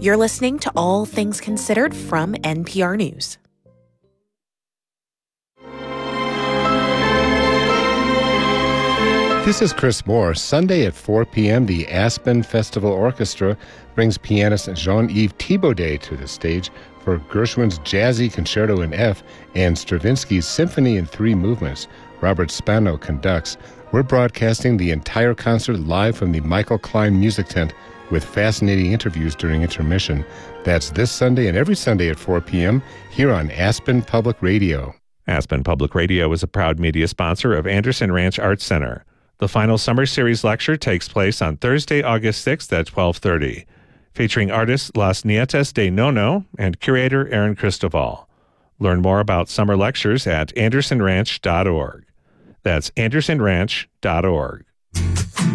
You're listening to All Things Considered from NPR News. This is Chris Moore. Sunday at 4 p.m., the Aspen Festival Orchestra brings pianist Jean-Yves Thibaudet to the stage for Gershwin's Jazzy Concerto in F and Stravinsky's Symphony in 3 Movements. Robert Spano conducts. We're broadcasting the entire concert live from the Michael Klein Music Tent with fascinating interviews during intermission. That's this Sunday and every Sunday at 4 p.m. here on Aspen Public Radio. Aspen Public Radio is a proud media sponsor of Anderson Ranch Arts Center. The final summer series lecture takes place on Thursday, August 6th at 12:30, featuring artist Las Nietas de Nono and curator Aaron Cristobal. Learn more about summer lectures at andersonranch.org. That's andersonranch.org.